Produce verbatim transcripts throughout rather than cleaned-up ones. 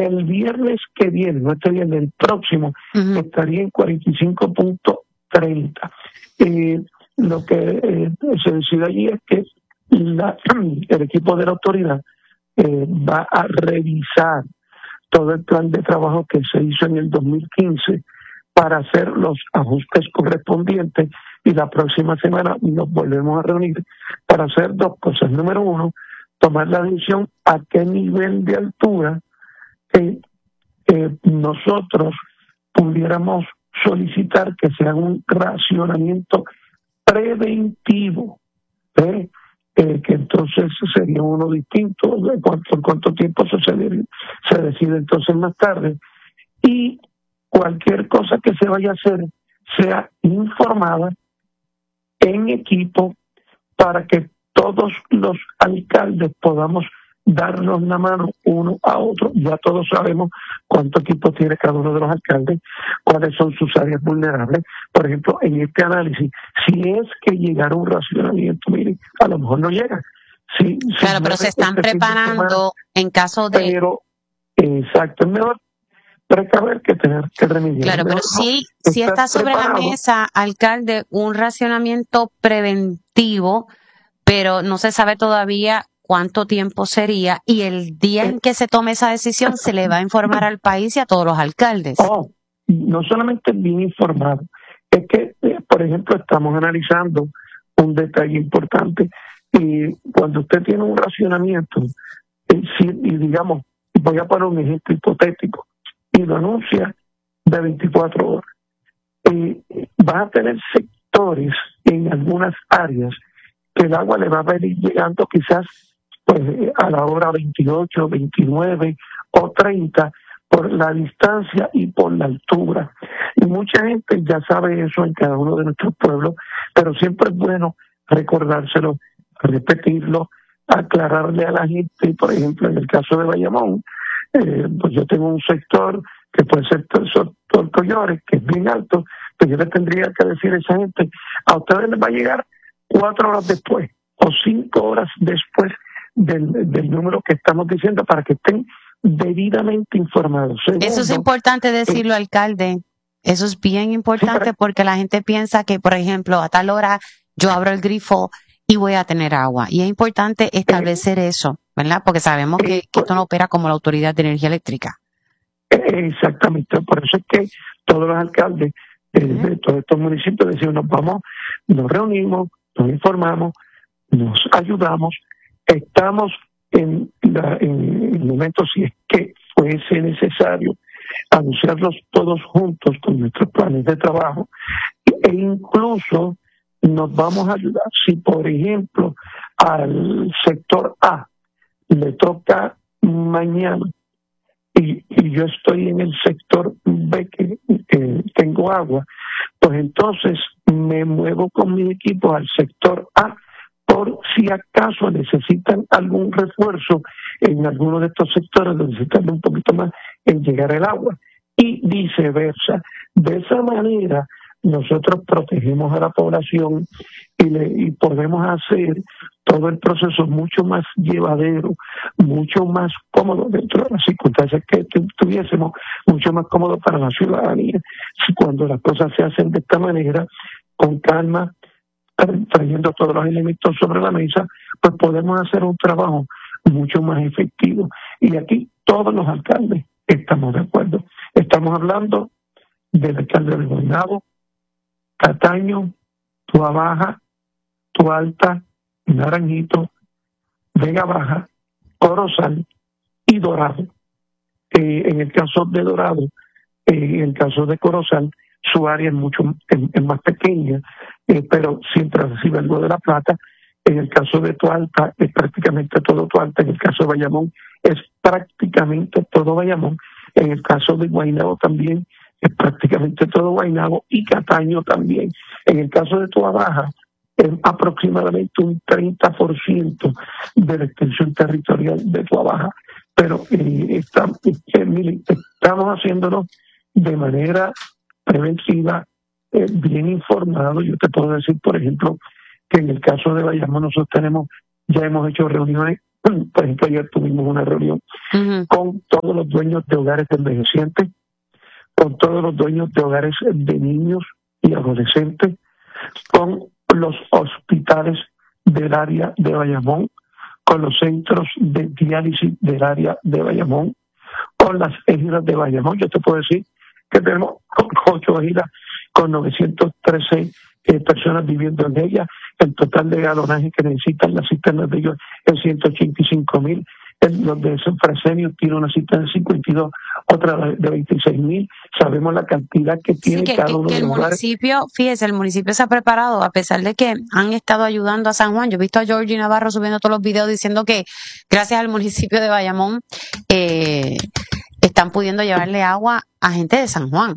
El viernes que viene, no este viernes, el próximo, uh-huh. estaría en cuarenta y cinco punto treinta. Eh, lo que eh, se decide allí es que la, el equipo de la autoridad eh, va a revisar todo el plan de trabajo que se hizo en el dos mil quince para hacer los ajustes correspondientes, y la próxima semana nos volvemos a reunir para hacer dos cosas. Número uno, tomar la decisión a qué nivel de altura eh, eh, nosotros pudiéramos solicitar que se haga un racionamiento preventivo, ¿eh? Eh, que entonces sería uno distinto, de cuánto, cuánto tiempo se, se decide entonces más tarde, y cualquier cosa que se vaya a hacer sea informada en equipo para que todos los alcaldes podamos darnos la mano uno a otro. Ya todos sabemos cuánto equipo tiene cada uno de los alcaldes, cuáles son sus áreas vulnerables. Por ejemplo, en este análisis, si es que llegara un racionamiento, miren, a lo mejor no llega. Si, claro, si pero se están este preparando en caso de... Pero, exacto, es mejor precaver que tener que remediar. Claro, pero sí, sí está sobre preparado. La mesa, alcalde, un racionamiento preventivo, pero no se sabe todavía cuánto tiempo sería, y el día en que se tome esa decisión se le va a informar al país y a todos los alcaldes. Oh, no solamente bien informado, es que, eh, por ejemplo, estamos analizando un detalle importante, y cuando usted tiene un racionamiento, eh, si, y digamos, voy a poner un ejemplo hipotético, y lo anuncia de veinticuatro horas, eh, va a tener sectores en algunas áreas que el agua le va a venir llegando quizás pues a la hora veintiocho, veintinueve o treinta por la distancia y por la altura. Y mucha gente ya sabe eso en cada uno de nuestros pueblos, pero siempre es bueno recordárselo, repetirlo, aclararle a la gente. Por ejemplo, en el caso de Bayamón, eh, pues yo tengo un sector que puede ser Torcollores, que es bien alto, pues yo le tendría que decir a esa gente, a ustedes les va a llegar cuatro horas después o cinco horas después Del, del número que estamos diciendo, para que estén debidamente informados. Segundo, eso es importante decirlo, eh, alcalde. Eso es bien importante, sí, porque la gente piensa que, por ejemplo, a tal hora yo abro el grifo y voy a tener agua. Y es importante establecer eh, eso, ¿verdad? Porque sabemos eh, que, que esto no opera como la Autoridad de Energía Eléctrica. Eh, exactamente. Por eso es que todos los alcaldes eh, uh-huh. de todos estos municipios decimos, nos vamos, nos reunimos, nos informamos, nos ayudamos. Estamos en, la, en el momento, si es que fuese necesario, anunciarlos todos juntos con nuestros planes de trabajo, e incluso nos vamos a ayudar. Si, por ejemplo, al sector A le toca mañana y, y yo estoy en el sector B que, que tengo agua, pues entonces me muevo con mi equipo al sector A, por si acaso necesitan algún refuerzo en alguno de estos sectores donde se tarda un poquito más en llegar el agua, y viceversa. De esa manera nosotros protegemos a la población y, le, y podemos hacer todo el proceso mucho más llevadero, mucho más cómodo dentro de las circunstancias que tuviésemos, mucho más cómodo para la ciudadanía. Cuando las cosas se hacen de esta manera, con calma, trayendo todos los elementos sobre la mesa, pues podemos hacer un trabajo mucho más efectivo. Y aquí todos los alcaldes estamos de acuerdo. Estamos hablando del alcalde de Guaynabo, Cataño, Tua Baja, Tua Alta, Naranjito, Vega Baja, Corozal y Dorado. Eh, en el caso de Dorado, eh, en el caso de Corozal, su área es mucho es, es más pequeña, eh, pero siempre recibe algo de la plata. En el caso de Tua Alta es prácticamente todo Tua Alta. En el caso de Bayamón es prácticamente todo Bayamón. En el caso de Guaynabo también es prácticamente todo Guaynabo, y Cataño también. En el caso de Tua Baja es aproximadamente un treinta por ciento de la extensión territorial de Tua Baja. Pero eh, estamos, eh, estamos haciéndolo de manera preventiva, eh, bien informado. Yo te puedo decir, por ejemplo, que en el caso de Bayamón nosotros tenemos, ya hemos hecho reuniones Por ejemplo, ayer tuvimos una reunión uh-huh. con todos los dueños de hogares de envejecientes, con todos los dueños de hogares de niños y adolescentes, con los hospitales del área de Bayamón, con los centros de diálisis del área de Bayamón, con las ejidas de Bayamón. Yo te puedo decir que tenemos ocho ejidas con novecientos trece eh, personas viviendo en ellas. El total de galonaje que necesitan las cisternas de ellos es ciento ochenta y cinco mil. Los de San Frasenio tiene una cisterna de cincuenta y dos, otra de veintiséis mil. Sabemos la cantidad que tiene sí, que, cada uno que, que de los el municipio, lugares. Fíjese, el municipio se ha preparado, a pesar de que han estado ayudando a San Juan. Yo he visto a Georgie Navarro subiendo todos los videos diciendo que gracias al municipio de Bayamón eh, están pudiendo llevarle agua a gente de San Juan.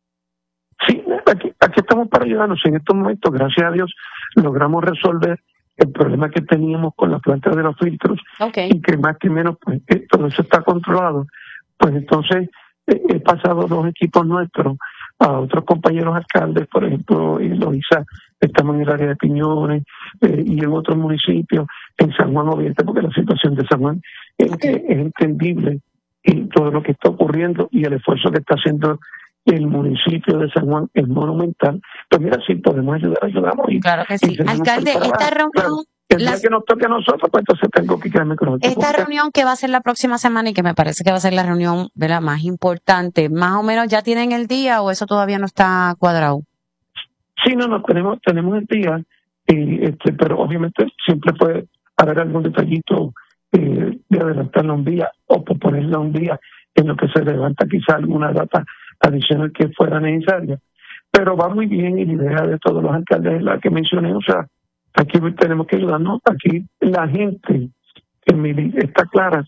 Sí, aquí, aquí estamos para ayudarnos. En estos momentos, gracias a Dios, logramos resolver el problema que teníamos con la planta de los filtros, okay. y que más que menos pues eh, todo eso está controlado. Pues entonces eh, he pasado dos equipos nuestros a otros compañeros alcaldes, por ejemplo, en Loíza estamos en el área de Piñones eh, y en otros municipios, en San Juan Oriente, porque la situación de San Juan eh, okay. eh, es entendible, y todo lo que está ocurriendo y el esfuerzo que está haciendo el municipio de San Juan es monumental. Pues mira, si podemos ayudar, ayudamos. Y, claro que sí. Alcalde, esta reunión... Claro, el día las... que nos toque a nosotros, pues entonces tengo que quedarme con nosotros. Esta reunión que va a ser la próxima semana y que me parece que va a ser la reunión, ¿verdad?, más importante, ¿más o menos ya tienen el día o eso todavía no está cuadrado? Sí, no, no, tenemos, tenemos el día, eh, este, pero obviamente siempre puede haber algún detallito eh, de adelantarla un día o ponerla un día en lo que se levanta quizá alguna data adicional que fuera necesaria. Pero va muy bien y la idea de todos los alcaldes es la que mencioné, o sea, aquí tenemos que ayudarnos, aquí la gente en está clara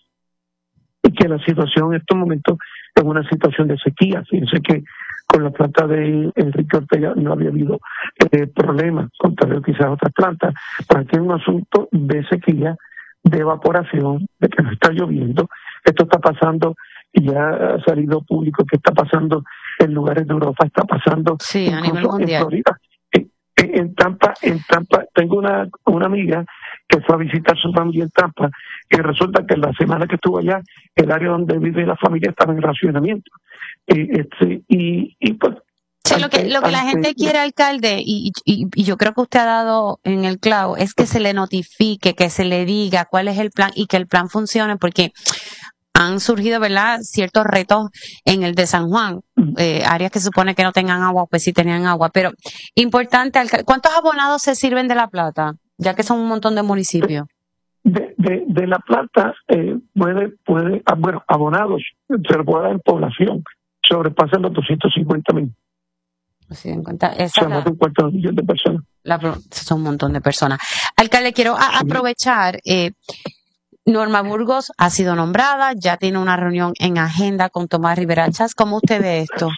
y que la situación en estos momentos es una situación de sequía. Fíjense que con la planta de Enrique Ortega no había habido eh, problemas, contrario quizás a otras plantas, pero aquí es un asunto de sequía, de evaporación, de que no está lloviendo. Esto está pasando, y ya ha salido público que está pasando en lugares de Europa, está pasando sí, a nivel mundial. En Florida. En, en Tampa, en Tampa, tengo una, una amiga que fue a visitar su familia en Tampa y resulta que la semana que estuvo allá, el área donde vive la familia estaba en racionamiento. Y, este, y, y pues sí, lo que, lo que la gente quiere, alcalde, y, y, y yo creo que usted ha dado en el clavo, es que se le notifique, que se le diga cuál es el plan y que el plan funcione, porque han surgido, ¿verdad?, ciertos retos en el de San Juan, eh, áreas que supone que no tengan agua, pues sí tenían agua, pero importante, alcalde, ¿cuántos abonados se sirven de La Plata? Ya que son un montón de municipios. De, de, de La Plata, eh, puede, puede, ah, bueno, abonados, se lo puede dar en población, sobrepasan los doscientos cincuenta mil. Sí, en cuenta, esa o sea, más de un cuarto de millón de personas. La, son un montón de personas. Alcalde, quiero a, aprovechar, eh, Norma Burgos ha sido nombrada, ya tiene una reunión en agenda con Tomás Rivera Chats. ¿Cómo usted ve esto?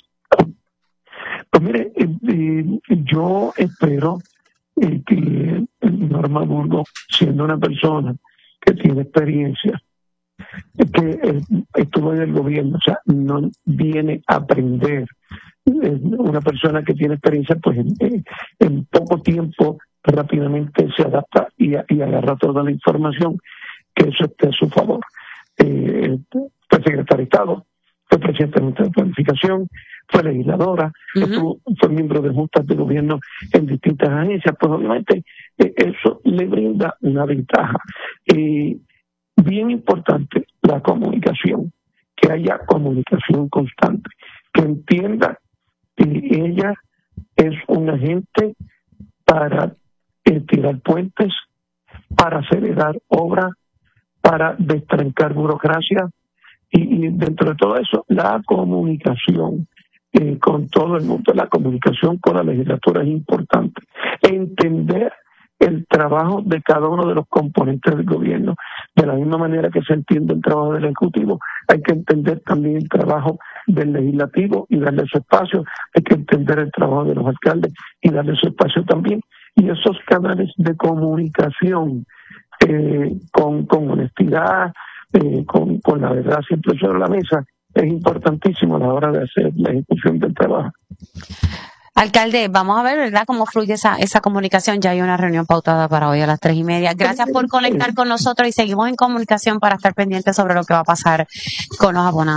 Pues mire, eh, eh, yo espero eh, que Norma Burgos, siendo una persona que tiene experiencia, que eh, estuvo en el gobierno, o sea, no viene a aprender. Eh, una persona que tiene experiencia, pues en, en, en poco tiempo rápidamente se adapta y, y agarra toda la información, que eso esté a su favor. Eh, fue secretaria de Estado, fue presidenta de planificación, fue legisladora, uh-huh. estuvo, fue miembro de juntas de gobierno en distintas agencias, pues obviamente eh, eso le brinda una ventaja. Eh, bien importante la comunicación, que haya comunicación constante, que entienda que ella es un agente para eh, tirar puentes, para acelerar obras, para destrancar burocracia y, y dentro de todo eso la comunicación eh, con todo el mundo, la comunicación con la legislatura es importante. Entender el trabajo de cada uno de los componentes del gobierno, de la misma manera que se entiende el trabajo del Ejecutivo, hay que entender también el trabajo del Legislativo y darle su espacio, hay que entender el trabajo de los alcaldes y darle su espacio también, y esos canales de comunicación eh, con, con honestidad, eh, con, con la verdad siempre sobre la mesa, es importantísimo a la hora de hacer la ejecución del trabajo. Alcalde, vamos a ver, ¿verdad?, cómo fluye esa, esa comunicación. Ya hay una reunión pautada para hoy a las tres y media. Gracias por conectar con nosotros y seguimos en comunicación para estar pendientes sobre lo que va a pasar con los abonados.